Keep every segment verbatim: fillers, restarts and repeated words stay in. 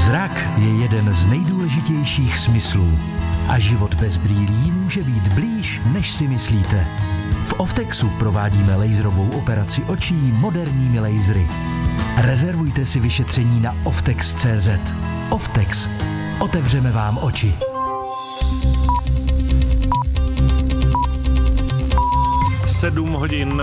Zrak je jeden z nejdůležitějších smyslů a život bez brýlí může být blíž, než si myslíte. V Oftexu provádíme laserovou operaci očí moderními lasery. Rezervujte si vyšetření na oftex tečka cé zet. Oftex. Otevřeme vám oči. Sedm hodin.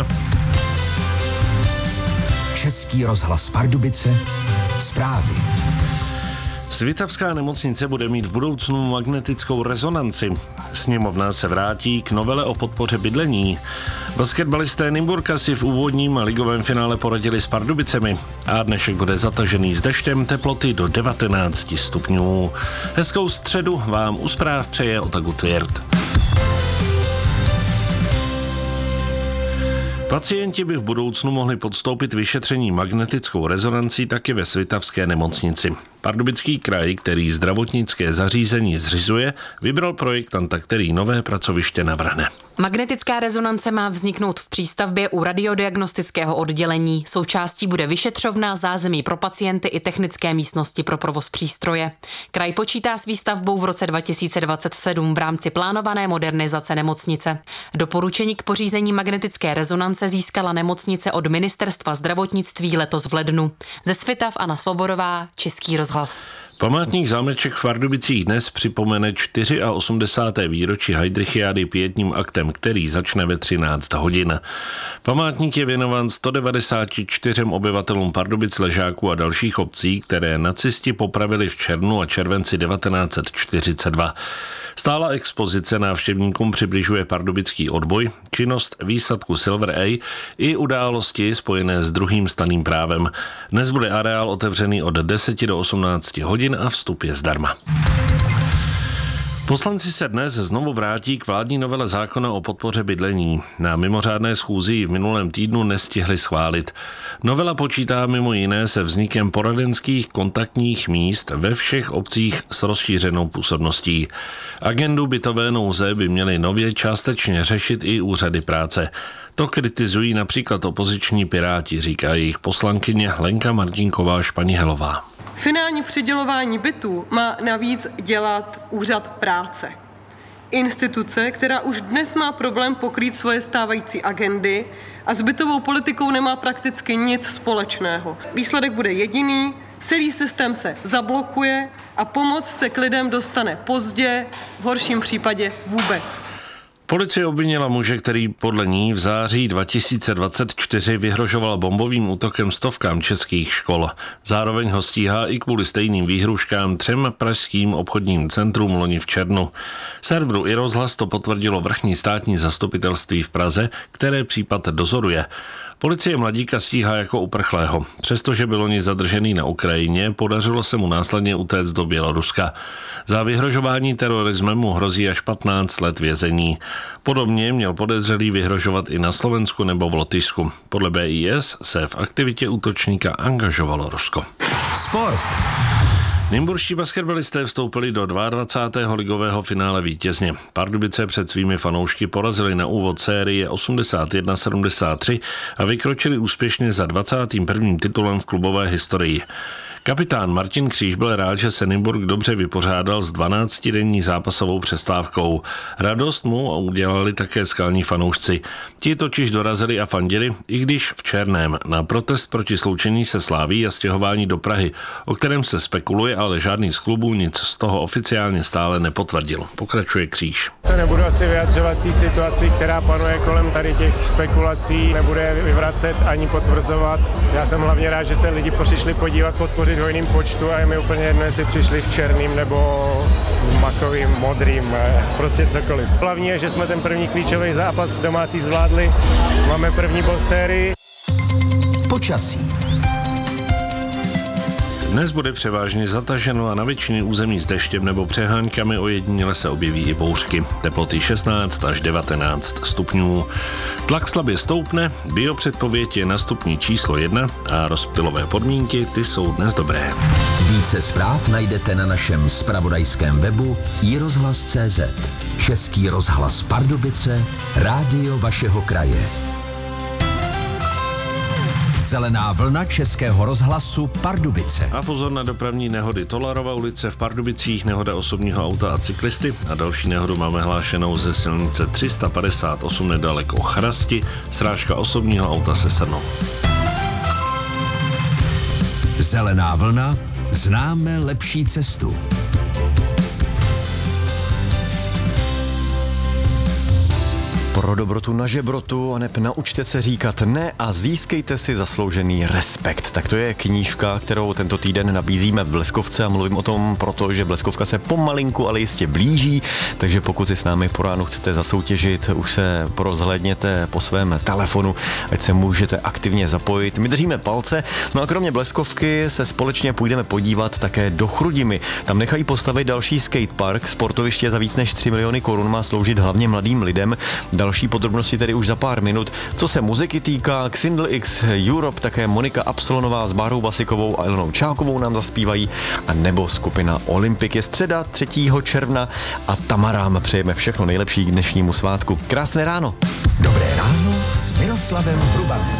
Český rozhlas Pardubice. Zprávy. Svitavská nemocnice bude mít v budoucnu magnetickou rezonanci. Sněmovna se vrátí k novele o podpoře bydlení. Basketbalisté Nymburka si v úvodním a ligovém finále poradili s Pardubicemi a dnešek bude zatažený s deštěm, teploty do devatenáct stupňů. Hezkou středu vám u zpráv přeje Otagu Tvěrt. Pacienti by v budoucnu mohli podstoupit vyšetření magnetickou rezonancí taky ve Svitavské nemocnici. Pardubický kraj, který zdravotnické zařízení zřizuje, vybral projektanta, který nové pracoviště navrhne. Magnetická rezonance má vzniknout v přístavbě u radiodiagnostického oddělení. Součástí bude vyšetřovna, zázemí pro pacienty i technické místnosti pro provoz přístroje. Kraj počítá s výstavbou v roce dva tisíce dvacet sedm v rámci plánované modernizace nemocnice. Doporučení k pořízení magnetické rezonance získala nemocnice od Ministerstva zdravotnictví letos v lednu. Ze Svitav Anna Svobodová, Český rozhlas. Památník zámeček v Pardubicích dnes připomene osmdesáté čtvrté výročí Heidrichiády pietním aktem, který začne ve třináct hodin. Památník je věnován sto devadesáti čtyřem obyvatelům Pardubic, Ležáků a dalších obcí, které nacisti popravili v červnu a červenci devatenáct set čtyřicet dva. Stála expozice návštěvníkům přibližuje pardubický odboj, činnost výsadku Silver A i události spojené s druhým stanným právem. Dnes bude areál otevřený od deseti do osmnácti hodin a vstup je zdarma. Poslanci se dnes znovu vrátí k vládní novele zákona o podpoře bydlení. Na mimořádné schůzi ji v minulém týdnu nestihli schválit. Novela počítá mimo jiné se vznikem poradenských kontaktních míst ve všech obcích s rozšířenou působností. Agendu bytové nouze by měly nově částečně řešit i úřady práce. To kritizují například opoziční Piráti, říká jejich poslankyně Lenka Martinková Španihelová. Finální přidělování bytů má navíc dělat úřad práce. Instituce, která už dnes má problém pokrýt svoje stávající agendy a s bytovou politikou nemá prakticky nic společného. Výsledek bude jediný, celý systém se zablokuje a pomoc se k lidem dostane pozdě, v horším případě vůbec. Policie obvinila muže, který podle ní v září dva tisíce dvacet čtyři vyhrožoval bombovým útokem stovkám českých škol. Zároveň ho stíhá i kvůli stejným výhruškám třem pražským obchodním centrům loni v červnu. Serveru i rozhlas to potvrdilo vrchní státní zastupitelství v Praze, které případ dozoruje. Policie mladíka stíhá jako uprchlého. Přestože byl loni zadržený na Ukrajině, podařilo se mu následně utéct do Běloruska. Za vyhrožování terorismem mu hrozí až patnáct let vězení. Podobně měl podezřelý vyhrožovat i na Slovensku nebo v Lotyšsku. Podle bé í es se v aktivitě útočníka angažovalo Rusko. Sport. Nymburští basketbalisté vstoupili do dvacátého druhého ligového finále vítězně. Pardubice před svými fanoušky porazili na úvod série osmdesát jedna sedmdesát tři a vykročili úspěšně za dvacátým prvním titulem v klubové historii. Kapitán Martin Kříž byl rád, že se Nymburk dobře vypořádal s dvanáctidenní zápasovou přestávkou. Radost mu udělali také skalní fanoušci. Ti totiž dorazili a fandili, i když v černém, na protest proti sloučení se Sláví a stěhování do Prahy, o kterém se spekuluje, ale žádný z klubů nic z toho oficiálně stále nepotvrdil. Pokračuje Kříž. Se nebudu asi vyjadřovat té situaci, která panuje kolem tady těch spekulací, nebude vyvracet ani potvrzovat. Já jsem hlavně rád, že se lidi přišli podívat, podpořit v hojným počtu a je mi úplně jedno, jestli přišli v černým nebo makovým, modrým, prostě cokoliv. Hlavně je, že jsme ten první klíčový zápas domácí zvládli, máme první bod sérii. Počasí. Dnes bude převážně zataženo a na většině území s deštěm nebo přeháňkami, ojediněle se objeví i bouřky. Teploty šestnáct až devatenáct stupňů. Tlak slabě stoupne, biopředpověď je na stupni číslo jedna a rozptylové podmínky, ty jsou dnes dobré. Více zpráv najdete na našem zpravodajském webu i rozhlas tečka cé zet. Český rozhlas Pardubice, rádio vašeho kraje. Zelená vlna Českého rozhlasu Pardubice. A pozor na dopravní nehody. Tolarova ulice v Pardubicích, nehoda osobního auta a cyklisty a další nehodu máme hlášenou ze silnice tři sta padesát osm nedaleko Chrasti, srážka osobního auta se Srnou. Zelená vlna, známe lepší cestu. Pro dobrotu na žebrotu a neb naučte se říkat ne a získejte si zasloužený respekt. Tak to je knížka, kterou tento týden nabízíme v Bleskovce a mluvím o tom proto, že Bleskovka se pomalinku, ale jistě blíží, takže pokud si s námi po ránu chcete zasoutěžit, už se porozhlédněte po svém telefonu, ať se můžete aktivně zapojit. My držíme palce, no a kromě Bleskovky se společně půjdeme podívat také do Chrudimi. Tam nechají postavit další skatepark, sportoviště za víc než tři miliony korun má sloužit hlavně mladým lidem. Další podrobnosti tedy už za pár minut. Co se muziky týká, Xindl X Europe, také Monika Absolonová s Bárou Basikovou a Ilonou Čákovou nám zaspívají, a nebo skupina Olympik. Je středa třetího června a Tamarám přejeme všechno nejlepší k dnešnímu svátku. Krásné ráno. Dobré ráno s Miroslavem Hrubanem.